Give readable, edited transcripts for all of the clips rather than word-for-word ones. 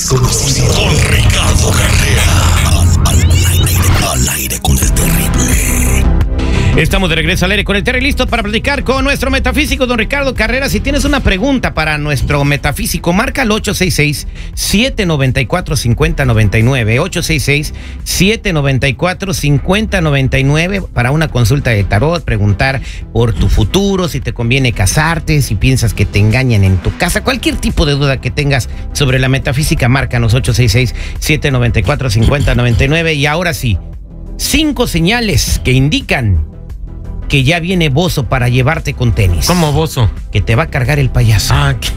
desconocido. Con Ricardo Carrera. Al aire con el terrible. Estamos de regreso al aire con el Terry, listos para platicar con nuestro metafísico, don Ricardo Carrera. Si tienes una pregunta para nuestro metafísico, marca al 866-794-5099. 866-794-5099 para una consulta de tarot, preguntar por tu futuro, si te conviene casarte, si piensas que te engañan en tu casa, cualquier tipo de duda que tengas sobre la metafísica, márcanos 866-794-5099. Y ahora sí, 5 señales que indican que ya viene Bozo para llevarte con tenis. ¿Cómo Bozo? Que te va a cargar el payaso.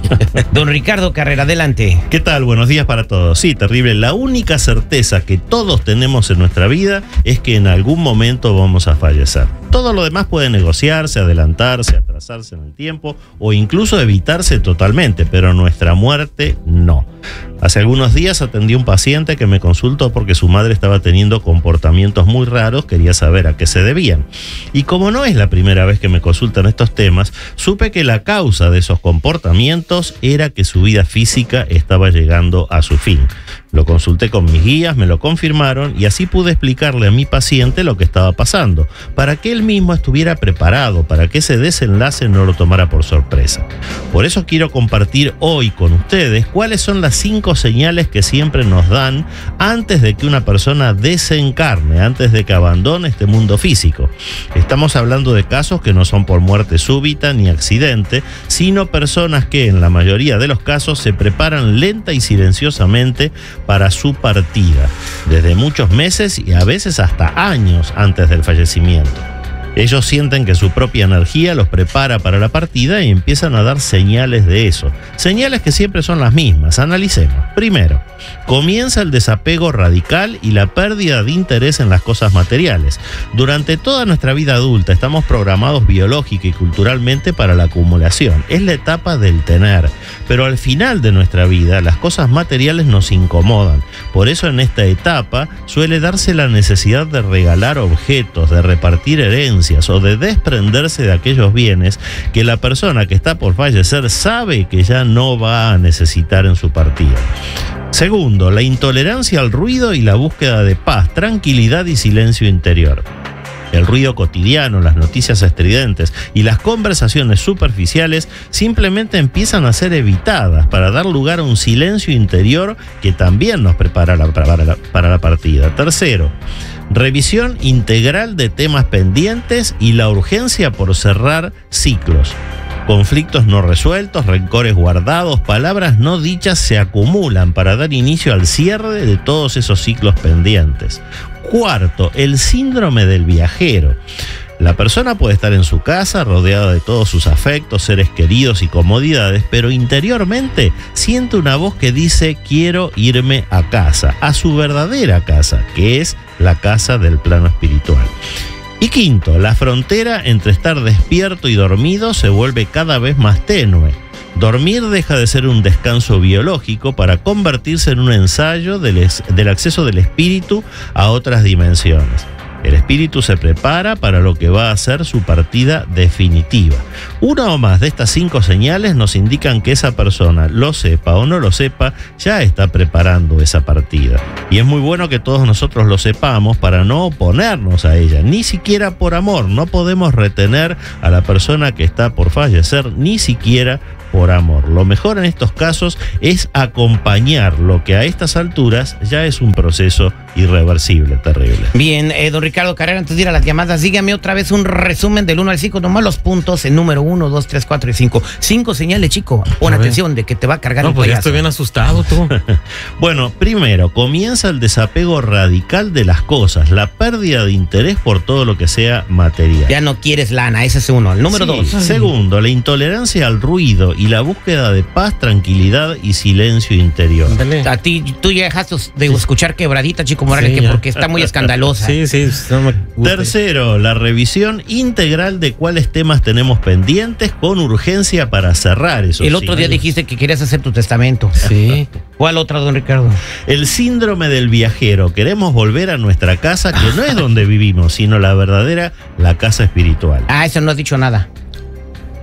Don Ricardo Carrera, adelante. ¿Qué tal? Buenos días para todos. Sí, terrible. La única certeza que todos tenemos en nuestra vida es que en algún momento vamos a fallecer. Todo lo demás puede negociarse, adelantarse, atrasarse en el tiempo o incluso evitarse totalmente, pero nuestra muerte no. Hace algunos días atendí a un paciente que me consultó porque su madre estaba teniendo comportamientos muy raros, quería saber a qué se debían. Y como no es la primera vez que me consultan estos temas, supe que la causa de esos comportamientos era que su vida física estaba llegando a su fin. Lo consulté con mis guías, me lo confirmaron y así pude explicarle a mi paciente lo que estaba pasando, para que él mismo estuviera preparado, para que ese desenlace no lo tomara por sorpresa. Por eso quiero compartir hoy con ustedes cuáles son las 5 señales que siempre nos dan antes de que una persona desencarne, antes de que abandone este mundo físico. Estamos hablando de casos que no son por muerte súbita ni accidente, sino personas que en la mayoría de los casos se preparan lenta y silenciosamente para su partida, desde muchos meses y a veces hasta años antes del fallecimiento. Ellos sienten que su propia energía los prepara para la partida y empiezan a dar señales de eso. Señales que siempre son las mismas. Analicemos. Primero, comienza el desapego radical y la pérdida de interés en las cosas materiales. Durante toda nuestra vida adulta estamos programados biológica y culturalmente para la acumulación. Es la etapa del tener. Pero al final de nuestra vida las cosas materiales nos incomodan. Por eso en esta etapa suele darse la necesidad de regalar objetos, de repartir herencias o de desprenderse de aquellos bienes que la persona que está por fallecer sabe que ya no va a necesitar en su partida. Segundo, la intolerancia al ruido y la búsqueda de paz, tranquilidad y silencio interior. El ruido cotidiano, las noticias estridentes y las conversaciones superficiales simplemente empiezan a ser evitadas para dar lugar a un silencio interior que también nos prepara para la partida. Tercero, revisión integral de temas pendientes y la urgencia por cerrar ciclos. Conflictos no resueltos, rencores guardados, palabras no dichas se acumulan para dar inicio al cierre de todos esos ciclos pendientes. Cuarto, el síndrome del viajero. La persona puede estar en su casa rodeada de todos sus afectos, seres queridos y comodidades, pero interiormente siente una voz que dice: quiero irme a casa, a su verdadera casa, que es la casa del plano espiritual. Y quinto, la frontera entre estar despierto y dormido se vuelve cada vez más tenue. Dormir deja de ser un descanso biológico para convertirse en un ensayo del acceso del espíritu a otras dimensiones. El espíritu se prepara para lo que va a ser su partida definitiva. Una o más de estas 5 señales nos indican que esa persona, lo sepa o no lo sepa, ya está preparando esa partida. Y es muy bueno que todos nosotros lo sepamos para no oponernos a ella, ni siquiera por amor. No podemos retener a la persona que está por fallecer, ni siquiera por amor. Lo mejor en estos casos es acompañar lo que a estas alturas ya es un proceso irreversible, terrible. Bien, don Ricardo Carrera, antes de ir a las llamadas, dígame otra vez un resumen del 1 al 5, nomás los puntos, el número 1, 2, 3, 4 y 5. 5 señales, chico. Pon atención de que te va a cargar el payaso. Ya estoy bien asustado, tú. Bueno, primero, comienza el desapego radical de las cosas, la pérdida de interés por todo lo que sea material. Ya no quieres lana, ese es uno. El número 2. Segundo, la intolerancia al ruido y la búsqueda de paz, tranquilidad y silencio interior. Dale. A ti, tú ya dejaste de escuchar Quebradita, Chico Morales, sí, que porque está muy escandalosa. Sí, no me gusta. Tercero, la revisión integral de cuáles temas tenemos pendientes con urgencia para cerrar esos. El otro día dijiste que querías hacer tu testamento. Sí. ¿Cuál otra, don Ricardo? El síndrome del viajero. Queremos volver a nuestra casa, que no es donde vivimos, sino la casa espiritual. Eso no has dicho nada.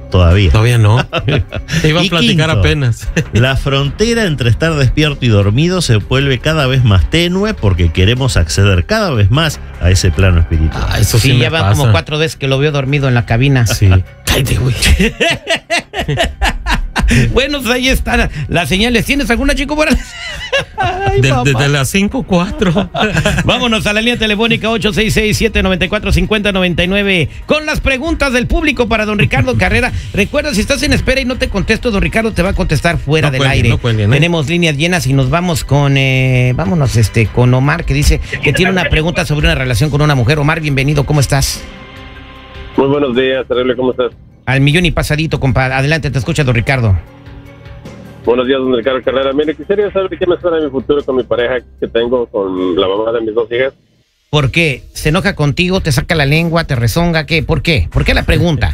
Todavía. Todavía no. Te iba a Y platicar quinto, apenas. La frontera entre estar despierto y dormido se vuelve cada vez más tenue porque queremos acceder cada vez más a ese plano espiritual. Ah, eso sí, Sí, me ya van pasa. como 4 veces que lo veo dormido en la cabina. Sí. Cállate, güey. Bueno, pues ahí están las señales. ¿Tienes alguna, chico? Por ahí? Ay, papá. Desde las 5:04. Vámonos a la línea telefónica 866-794-5099 con las preguntas del público para don Ricardo Carrera. Recuerda, si estás en espera y no te contesto, don Ricardo te va a contestar fuera No del cuelguen, aire. no cuelguen, ¿eh? Tenemos líneas llenas y nos vamos con con Omar, que dice que tiene una pregunta sobre una relación con una mujer. Omar, bienvenido, ¿cómo estás? Muy buenos días, terrible, ¿cómo estás? Al millón y pasadito, compadre. Adelante, te escucha don Ricardo. Buenos días, don Ricardo Carrera. Mire, quisiera saber qué me espera en mi futuro con mi pareja que tengo, con la mamá de mis 2 hijas. ¿Por qué? ¿Se enoja contigo? ¿Te saca la lengua? ¿Te rezonga? ¿Qué? ¿Por qué? ¿Por qué la pregunta?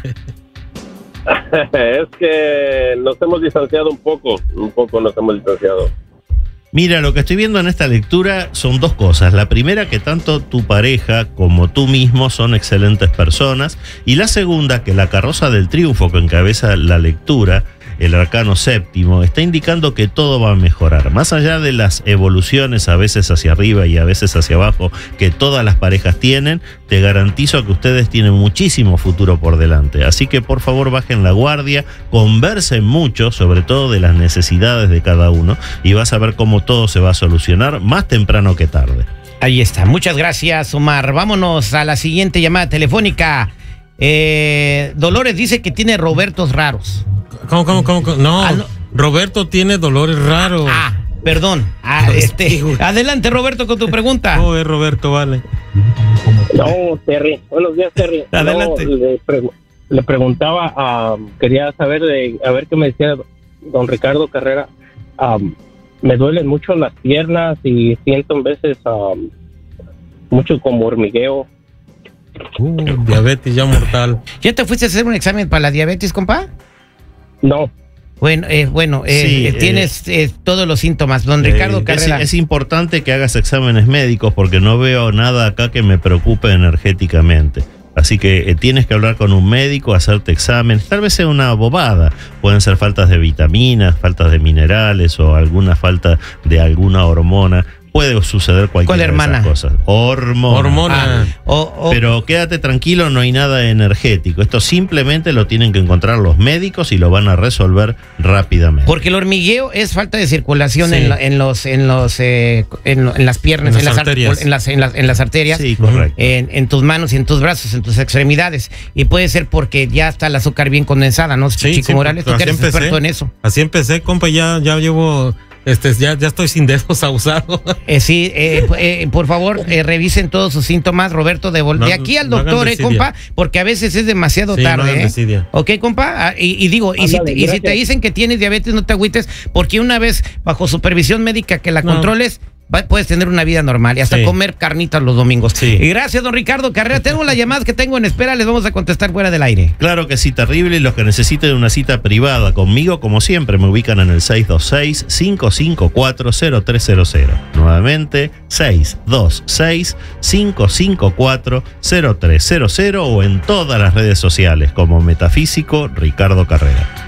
Es que nos hemos distanciado un poco nos hemos distanciado. Mira, lo que estoy viendo en esta lectura son 2 cosas. La primera, que tanto tu pareja como tú mismo son excelentes personas. Y la segunda, que la carroza del triunfo que encabeza la lectura, el arcano séptimo, está indicando que todo va a mejorar. Más allá de las evoluciones, a veces hacia arriba y a veces hacia abajo, que todas las parejas tienen, te garantizo que ustedes tienen muchísimo futuro por delante. Así que por favor bajen la guardia, conversen mucho, sobre todo de las necesidades de cada uno, y vas a ver cómo todo se va a solucionar más temprano que tarde. Ahí está. Muchas gracias, Omar. Vámonos a la siguiente llamada telefónica. Dolores dice que tiene Robertos raros. ¿Cómo? No, Ah, no. Roberto tiene dolores raros. Perdón. Adelante, Roberto, con tu pregunta. Joder, Roberto, vale. No, Terry. Buenos días, Terry. Adelante. No, le preguntaba, quería saber a ver qué me decía don Ricardo Carrera. Me duelen mucho las piernas y siento en veces mucho como hormigueo. Diabetes ya mortal. ¿Ya te fuiste a hacer un examen para la diabetes, compa? No. Bueno, Sí, tienes todos los síntomas. Don Ricardo Carrera. Es importante que hagas exámenes médicos porque no veo nada acá que me preocupe energéticamente. Así que tienes que hablar con un médico, hacerte exámenes. Tal vez sea una bobada. Pueden ser faltas de vitaminas, faltas de minerales o alguna falta de alguna hormona. Puede suceder cualquier ¿Cuál hermana? de esas cosas. Hormona. Pero quédate tranquilo, no hay nada energético. Esto simplemente lo tienen que encontrar los médicos y lo van a resolver rápidamente. Porque el hormigueo es falta de circulación Sí. en las piernas, En las arterias. en las arterias, Sí, correcto. en tus manos y en tus brazos, en tus extremidades. Y puede ser porque ya está el azúcar bien condensada, ¿no? Chico Morales, tú que así eres experto en eso. Así empecé, compa, ya llevo, ya estoy sin dedos a usarlo. Por favor, revisen todos sus síntomas, Roberto, de aquí al no hagan doctor, desidia. compa, porque a veces es demasiado Sí, no tarde, hagan desidia. ¿Ok, compa? Y si Ándale, te gracias. dicen que tienes diabetes, no te agüites, porque una vez bajo supervisión médica que la No. controles, puedes tener una vida normal y hasta Sí. comer carnitas los domingos. Sí. Y gracias, don Ricardo Carrera. Tengo las llamadas que tengo en espera, les vamos a contestar fuera del aire. Claro que sí, terrible. Los que necesiten una cita privada conmigo, como siempre, me ubican en el 626-554-0300. Nuevamente, 626-554-0300 o en todas las redes sociales como Metafísico Ricardo Carrera.